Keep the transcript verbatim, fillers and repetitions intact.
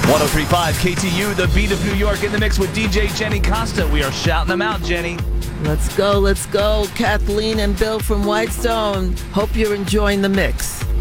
one oh three point five K T U, the beat of New York, in the mix with D J Jenny Costa. We are shouting them out, Jenny. Let's go, let's go. Kathleen and Bill from Whitestone. Hope you're enjoying the mix.